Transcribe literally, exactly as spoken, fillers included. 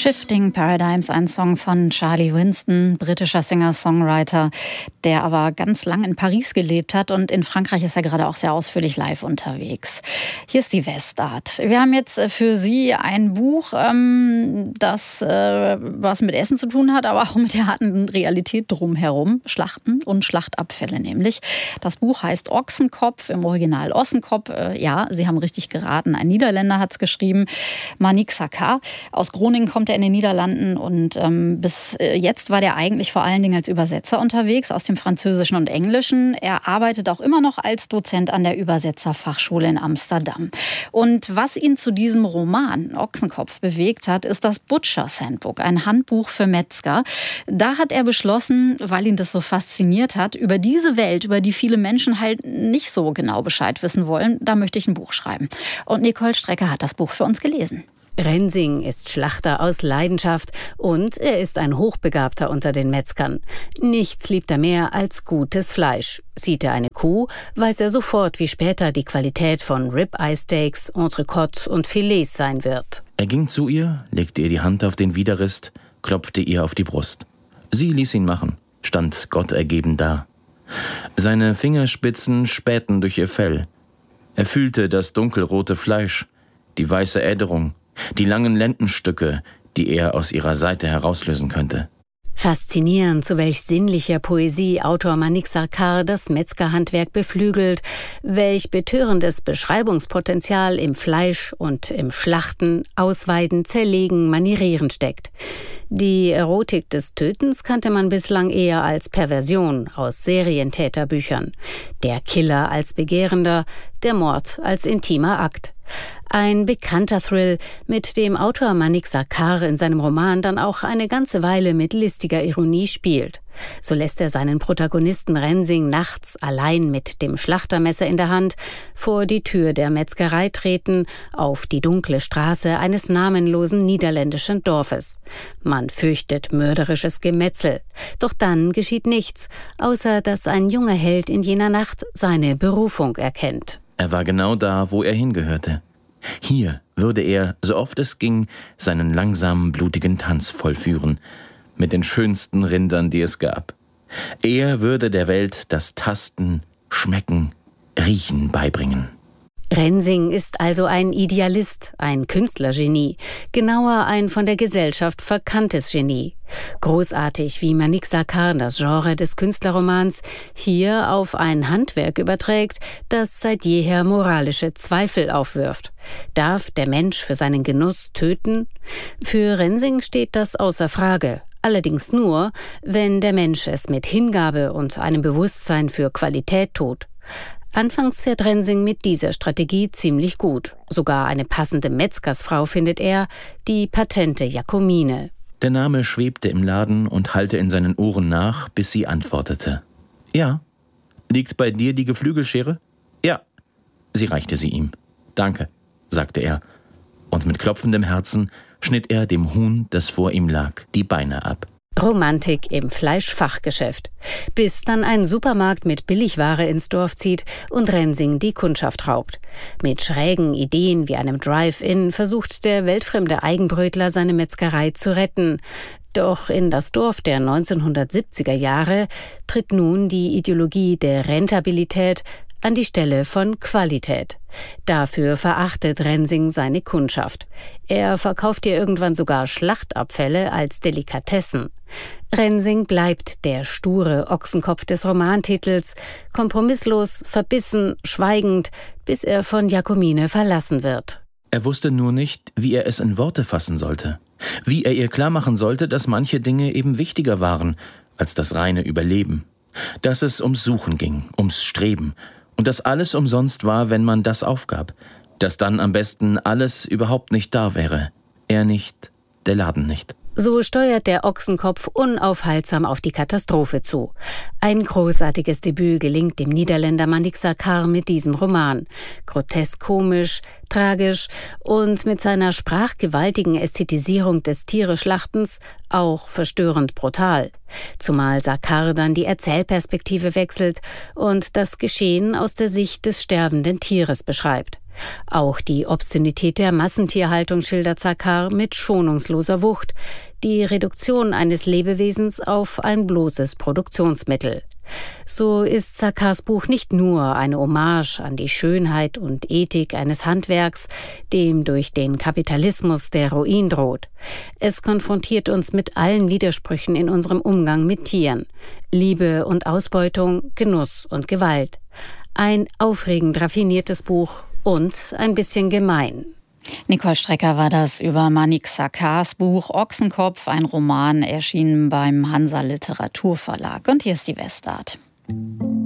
Shifting Paradigms, ein Song von Charlie Winston, britischer Singer-Songwriter, der aber ganz lang in Paris gelebt hat, und in Frankreich ist er gerade auch sehr ausführlich live unterwegs. Hier ist die Westart. Wir haben jetzt für Sie ein Buch, das was mit Essen zu tun hat, aber auch mit der harten Realität drumherum. Schlachten und Schlachtabfälle nämlich. Das Buch heißt Ochsenkopf, im Original Ossenkopf. Ja, Sie haben richtig geraten. Ein Niederländer hat es geschrieben. Manik Sarkar aus Groningen kommt er in den Niederlanden, und ähm, bis jetzt war der eigentlich vor allen Dingen als Übersetzer unterwegs aus dem Französischen und Englischen. Er arbeitet auch immer noch als Dozent an der Übersetzerfachschule in Amsterdam. Und was ihn zu diesem Roman Ochsenkopf bewegt hat, ist das Butcher's Handbook, ein Handbuch für Metzger. Da hat er beschlossen, weil ihn das so fasziniert hat, über diese Welt, über die viele Menschen halt nicht so genau Bescheid wissen wollen, da möchte ich ein Buch schreiben. Und Nicole Strecker hat das Buch für uns gelesen. Rensing ist Schlachter aus Leidenschaft und er ist ein Hochbegabter unter den Metzgern. Nichts liebt er mehr als gutes Fleisch. Sieht er eine Kuh, weiß er sofort, wie später die Qualität von Ribeye-Steaks, Entrecote und Filets sein wird. Er ging zu ihr, legte ihr die Hand auf den Widerrist, klopfte ihr auf die Brust. Sie ließ ihn machen, stand gottergeben da. Seine Fingerspitzen spähten durch ihr Fell. Er fühlte das dunkelrote Fleisch, die weiße Äderung, die langen Lendenstücke, die er aus ihrer Seite herauslösen könnte. Faszinierend, zu welch sinnlicher Poesie Autor Manik Sarkar das Metzgerhandwerk beflügelt, welch betörendes Beschreibungspotenzial im Fleisch und im Schlachten, Ausweiden, Zerlegen, Manierieren steckt. Die Erotik des Tötens kannte man bislang eher als Perversion aus Serientäterbüchern. Der Killer als Begehrender, der Mord als intimer Akt. Ein bekannter Thrill, mit dem Autor Manik Sarkar in seinem Roman dann auch eine ganze Weile mit listiger Ironie spielt. So lässt er seinen Protagonisten Rensing nachts allein mit dem Schlachtermesser in der Hand vor die Tür der Metzgerei treten, auf die dunkle Straße eines namenlosen niederländischen Dorfes. Man fürchtet mörderisches Gemetzel. Doch dann geschieht nichts, außer dass ein junger Held in jener Nacht seine Berufung erkennt. Er war genau da, wo er hingehörte. Hier würde er, so oft es ging, seinen langsamen, blutigen Tanz vollführen, mit den schönsten Rindern, die es gab. Er würde der Welt das Tasten, Schmecken, Riechen beibringen. Rensing ist also ein Idealist, ein Künstlergenie, genauer ein von der Gesellschaft verkanntes Genie. Großartig, wie Manik Sarkar das Genre des Künstlerromans hier auf ein Handwerk überträgt, das seit jeher moralische Zweifel aufwirft. Darf der Mensch für seinen Genuss töten? Für Rensing steht das außer Frage. Allerdings nur, wenn der Mensch es mit Hingabe und einem Bewusstsein für Qualität tut. Anfangs fährt Rensing mit dieser Strategie ziemlich gut. Sogar eine passende Metzgersfrau findet er, die patente Jacomine. Der Name schwebte im Laden und hallte in seinen Ohren nach, bis sie antwortete. Ja. Liegt bei dir die Geflügelschere? Ja. Sie reichte sie ihm. Danke, sagte er. Und mit klopfendem Herzen schnitt er dem Huhn, das vor ihm lag, die Beine ab. Romantik im Fleischfachgeschäft. Bis dann ein Supermarkt mit Billigware ins Dorf zieht und Rensing die Kundschaft raubt. Mit schrägen Ideen wie einem Drive-In versucht der weltfremde Eigenbrötler seine Metzgerei zu retten. Doch in das Dorf der neunzehnhundertsiebziger Jahre tritt nun die Ideologie der Rentabilität an die Stelle von Qualität. Dafür verachtet Rensing seine Kundschaft. Er verkauft ihr irgendwann sogar Schlachtabfälle als Delikatessen. Rensing bleibt der sture Ochsenkopf des Romantitels, kompromisslos, verbissen, schweigend, bis er von Jacomine verlassen wird. Er wusste nur nicht, wie er es in Worte fassen sollte. Wie er ihr klarmachen sollte, dass manche Dinge eben wichtiger waren als das reine Überleben. Dass es ums Suchen ging, ums Streben. Und dass alles umsonst war, wenn man das aufgab. Dass dann am besten alles überhaupt nicht da wäre. Er nicht, der Laden nicht. So steuert der Ochsenkopf unaufhaltsam auf die Katastrophe zu. Ein großartiges Debüt gelingt dem Niederländer Manik Sarkar mit diesem Roman. Grotesk komisch, tragisch und mit seiner sprachgewaltigen Ästhetisierung des Tiereschlachtens auch verstörend brutal. Zumal Sarkar dann die Erzählperspektive wechselt und das Geschehen aus der Sicht des sterbenden Tieres beschreibt. Auch die Obszönität der Massentierhaltung schildert Sarkar mit schonungsloser Wucht, die Reduktion eines Lebewesens auf ein bloßes Produktionsmittel. So ist Sarkars Buch nicht nur eine Hommage an die Schönheit und Ethik eines Handwerks, dem durch den Kapitalismus der Ruin droht. Es konfrontiert uns mit allen Widersprüchen in unserem Umgang mit Tieren: Liebe und Ausbeutung, Genuss und Gewalt. Ein aufregend raffiniertes Buch und ein bisschen gemein. Nicole Strecker war das über Manik Sarkars Buch Ochsenkopf, ein Roman, erschienen beim Hansa Literaturverlag. Und hier ist die Westart.